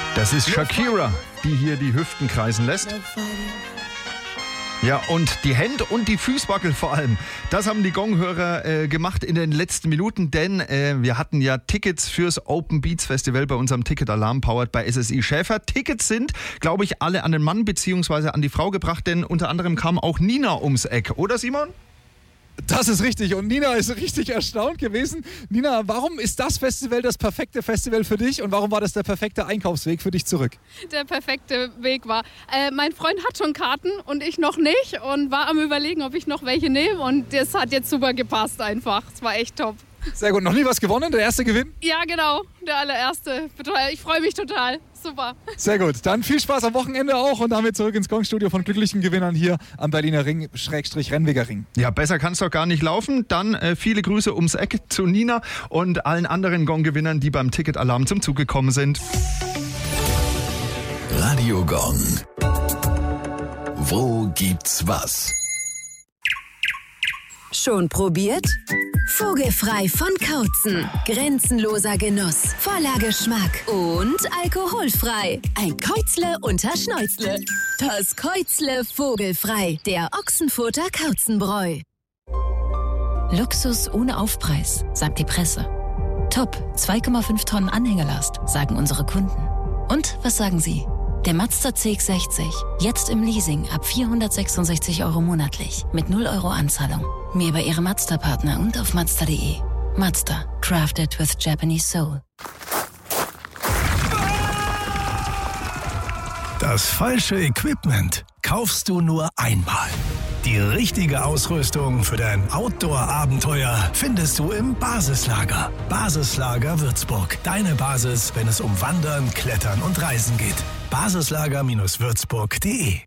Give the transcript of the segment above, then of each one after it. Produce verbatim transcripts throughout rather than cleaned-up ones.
Das ist Shakira, die hier die Hüften kreisen lässt. Ja, und die Hände und die Füßwackel vor allem. Das haben die Gong-Hörer äh, gemacht in den letzten Minuten, denn äh, wir hatten ja Tickets fürs Open Beats Festival bei unserem Ticket-Alarm, powered bei S S I Schäfer. Tickets sind, glaube ich, alle an den Mann bzw. an die Frau gebracht, denn unter anderem kam auch Nina ums Eck. Oder, Simon? Das ist richtig und Nina ist richtig erstaunt gewesen. Nina, warum ist das Festival das perfekte Festival für dich und warum war das der perfekte Einkaufsweg für dich zurück? Der perfekte Weg war, äh, mein Freund hat schon Karten und ich noch nicht und war am Überlegen, ob ich noch welche nehme und das hat jetzt super gepasst einfach. Es war echt top. Sehr gut, noch nie was gewonnen, der erste Gewinn? Ja, genau, der allererste. Ich freue mich total, super. Sehr gut, dann viel Spaß am Wochenende auch und damit zurück ins Gong-Studio von glücklichen Gewinnern hier am Berliner Ring, Schrägstrich Rennweger Ring. Ja, besser kann es doch gar nicht laufen. Dann äh, viele Grüße ums Eck zu Nina und allen anderen Gong-Gewinnern, die beim Ticket-Alarm zum Zug gekommen sind. Radio Gong. Wo gibt's was? Schon probiert? Vogelfrei von Kautzen. Grenzenloser Genuss, voller Geschmack und alkoholfrei. Ein Käuzle unter Schnäuzle. Das Käuzle vogelfrei. Der Ochsenfurter Kauzenbräu. Luxus ohne Aufpreis, sagt die Presse. Top, zwei Komma fünf Tonnen Anhängerlast, sagen unsere Kunden. Und was sagen Sie? Der Mazda C X sechzig, jetzt im Leasing ab vierhundertsechsundsechzig Euro monatlich, mit null Euro Anzahlung. Mehr bei Ihrem Mazda-Partner und auf Mazda punkt de. Mazda, crafted with Japanese soul. Das falsche Equipment kaufst du nur einmal. Die richtige Ausrüstung für dein Outdoor-Abenteuer findest du im Basislager. Basislager Würzburg. Deine Basis, wenn es um Wandern, Klettern und Reisen geht. basislager Würzburg punkt de.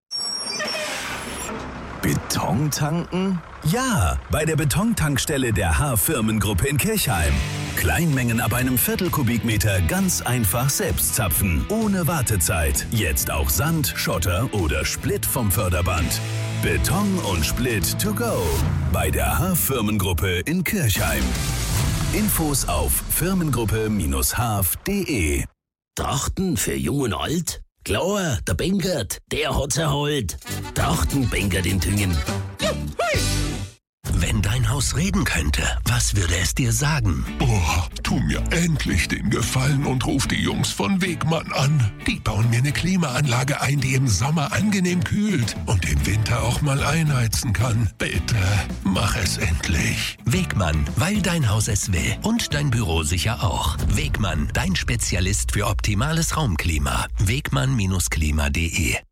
Beton tanken? Ja, bei der Betontankstelle der H-Firmengruppe in Kirchheim. Kleinmengen ab einem Viertelkubikmeter ganz einfach selbst zapfen, ohne Wartezeit. Jetzt auch Sand, Schotter oder Split vom Förderband. Beton und Split to go bei der H-Firmengruppe in Kirchheim. Infos auf firmengruppe Bindestrich haf punkt de. Trachten für Jung und Alt? Klar, der Benkert, der hat's erholt. Trachten Benkert in Tüngen. Wenn dein Haus reden könnte, was würde es dir sagen? Oh, tu mir endlich den Gefallen und ruf die Jungs von Wegmann an. Die bauen mir eine Klimaanlage ein, die im Sommer angenehm kühlt und im Winter auch mal einheizen kann. Bitte, mach es endlich. Wegmann, weil dein Haus es will und dein Büro sicher auch. Wegmann, dein Spezialist für optimales Raumklima. Wegmann Bindestrich klima punkt de